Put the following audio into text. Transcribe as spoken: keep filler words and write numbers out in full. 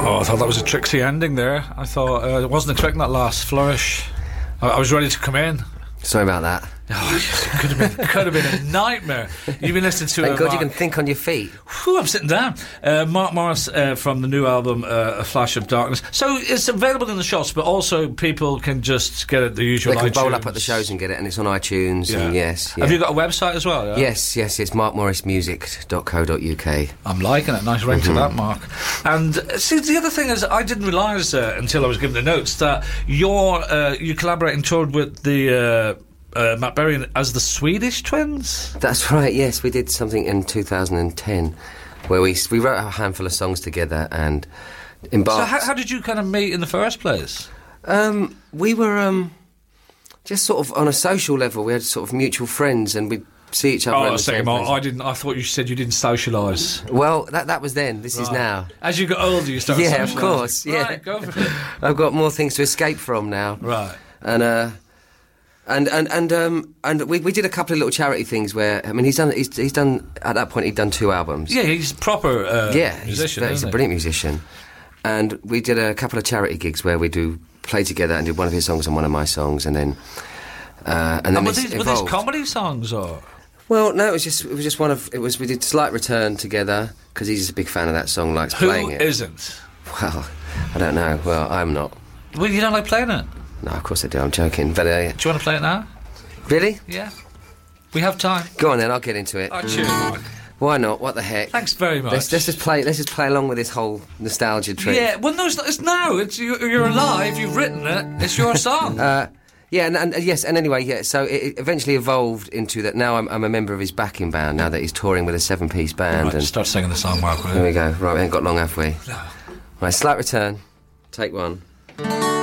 Oh, I thought that was a tricksy ending there. I thought uh, I wasn't expecting that last flourish. I, I was ready to come in. Sorry about that. Oh, yes, it could have been, could have been a nightmare. You've been listening to. Thank uh, God Mark, you can think on your feet. Whew, I'm sitting down. Uh, Mark Morris uh, from the new album uh, A Flash of Darkness. So it's available in the shops, but also people can just get it at the usual. They can iTunes. bowl up at the shows and get it, and it's on iTunes. Yeah. And yes, yeah. Have you got a website as well? Yeah? Yes, yes, it's mark morris music dot co dot uk. I'm liking it. Nice ring Mm-hmm. to that, Mark. And uh, see, the other thing is, I didn't realise uh, until I was given the notes that you're uh, you collaborate and toured with the. Uh, Uh, Matt Berry as the Swedish Twins? That's right, yes. We did something in two thousand ten where we we wrote a handful of songs together and embarked... So how, how did you kind of meet in the first place? Um, we were um, just sort of on a social level. We had sort of mutual friends and we'd see each other... Oh, in a the second, same Mark, place. I didn't. I thought you said you didn't socialise. Well, that that was then. This is Right. now. As you got older, you started Yeah, of socialising. course, yeah. Right, go for it. I've got more things to escape from now. Right. And uh, and and and um, and we we did a couple of little charity things where I mean he's done he's he's done at that point he'd done two albums. Yeah, he's a proper uh, yeah, he's, musician, he's isn't a he? brilliant musician. And we did a couple of charity gigs where we do play together and did one of his songs and one of my songs, and then uh, and then And were it's these, were these evolved. comedy songs or? Well, no, it was just it was just one of it was we did Slight Return together because he's a big fan of that song, likes Who playing it. isn't? Well, I don't know. Well, I'm not. Well, you don't like playing it. No, of course I do. I'm joking. But uh, Do you want to play it now? really, Yeah. We have time. go on then. I'll get into it. Oh, cheers, Mark. Why not? What the heck? Thanks very much. Let's, let's just play. Let's just play along with this whole nostalgia trip. Yeah, well, no, it's, not, it's now. It's you, you're alive. You've written it. It's your song. Uh, yeah, and, and uh, yes, and anyway, yeah. So it, it eventually evolved into that. Now I'm, I'm a member of his backing band. Now that he's touring with a seven-piece band, right, and start singing the song, Mark. Will there you? we go. Right, we ain't got long, have we? No. Right, Slight Return. Take one.